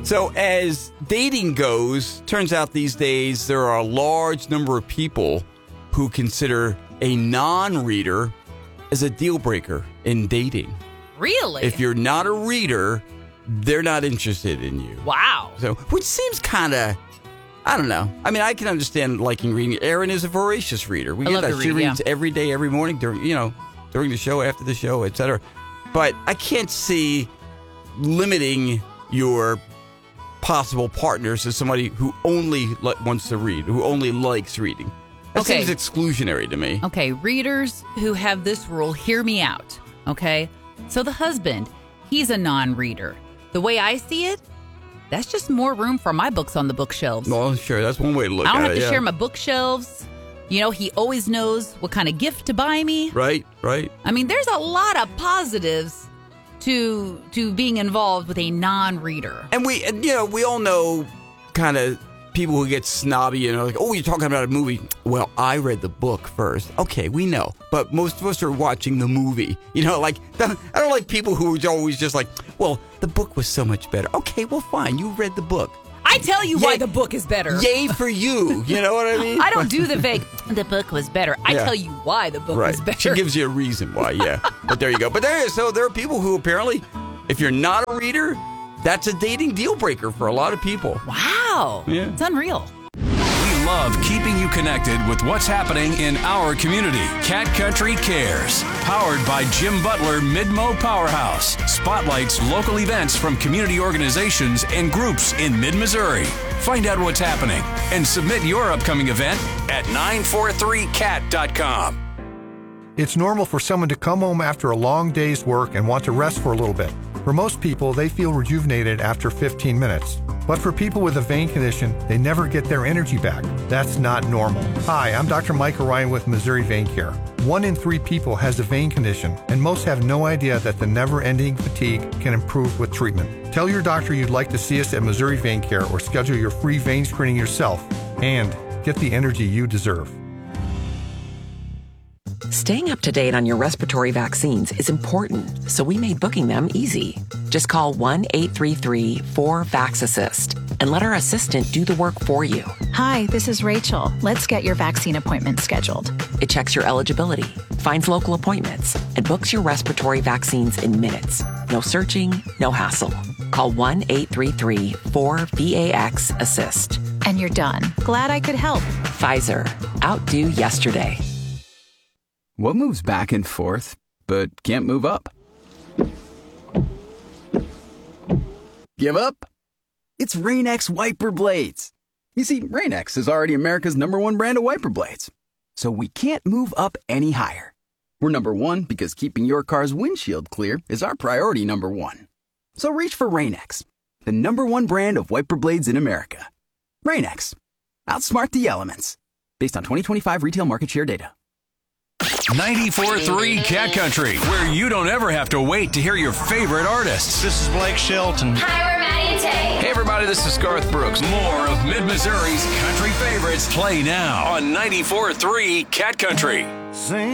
So as dating goes, turns out these days there are a large number of people who consider a non-reader as a deal breaker in dating. Really? If you're not a reader, they're not interested in you. Wow. So, which seems kind of, I don't know. I mean, I can understand liking reading. Erin is a voracious reader. We I get love that. to She read, reads every day, every morning during the show, after the show, etc. But I can't see limiting your possible partners as somebody who only wants to read, who only likes reading. That seems exclusionary to me. Okay, readers who have this rule, hear me out, okay? So the husband, he's a non-reader. The way I see it, that's just more room for my books on the bookshelves. Well, sure, that's one way to look at it. I don't have to share my bookshelves. You know, he always knows what kind of gift to buy me. Right. I mean, there's a lot of positives to being involved with a non-reader. And we all know kind of people who get snobby and are like, oh, you're talking about a movie. Well, I read the book first. Okay, we know. But most of us are watching the movie. I don't like people who are always just like, well, the book was so much better. Okay, well, fine. You read the book. I tell you why the book is better. Yay for you. You know what I mean? I don't do the fake, the book was better. I tell you why the book was better. She gives you a reason why, yeah. But there you go. But there are people who apparently, if you're not a reader, that's a dating deal breaker for a lot of people. Wow. Yeah. It's unreal. We love keeping you connected with what's happening in our community. Cat Country Cares. Powered by Jim Butler Mid-Mo Powerhouse. Spotlights local events from community organizations and groups in mid-Missouri. Find out what's happening and submit your upcoming event at 943cat.com. It's normal for someone to come home after a long day's work and want to rest for a little bit. For most people, they feel rejuvenated after 15 minutes. But for people with a vein condition, they never get their energy back. That's not normal. Hi, I'm Dr. Mike Orion with Missouri Vein Care. 1 in 3 people has a vein condition, and most have no idea that the never-ending fatigue can improve with treatment. Tell your doctor you'd like to see us at Missouri Vein Care or schedule your free vein screening yourself and get the energy you deserve. Staying up to date on your respiratory vaccines is important, so we made booking them easy. Just call 1-833-4-VAX-ASSIST and let our assistant do the work for you. Hi, this is Rachel. Let's get your vaccine appointment scheduled. It checks your eligibility, finds local appointments, and books your respiratory vaccines in minutes. No searching, no hassle. Call 1-833-4-VAX-ASSIST. And you're done. Glad I could help. Pfizer. Outdo yesterday. What moves back and forth, but can't move up? Give up? It's Rain-X wiper blades. You see, Rain-X is already America's #1 brand of wiper blades. So we can't move up any higher. We're #1 because keeping your car's windshield clear is our priority #1. So reach for Rain-X, the #1 brand of wiper blades in America. Rain-X. Outsmart the elements. Based on 2025 retail market share data. 94.3 Cat Country, where you don't ever have to wait to hear your favorite artists. This is Blake Shelton. Hi, we're Maddie and Tay. Hey everybody, this is Garth Brooks. More of Mid-Missouri's country favorites play now on 94.3 Cat Country. Sing